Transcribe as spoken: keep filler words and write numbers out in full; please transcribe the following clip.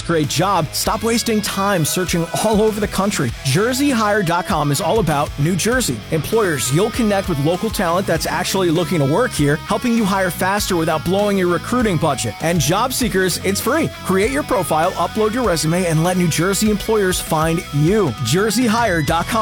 next great job, stop wasting time searching all over the country. Jersey Hire dot com is all about New Jersey. Employers, you'll connect with local talent that's actually looking to work here, helping you hire faster without blowing your recruiting budget. And job seekers, it's free. Create your profile, upload your resume, and let New Jersey employers find you. Jersey Hire dot com.